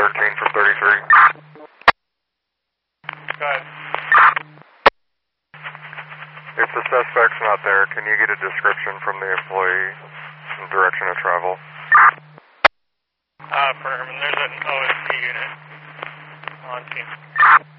13 from 33. Go ahead. If the suspect's not there, can you get a description from the employee and direction of travel? Affirm. There's an OSP unit on scene.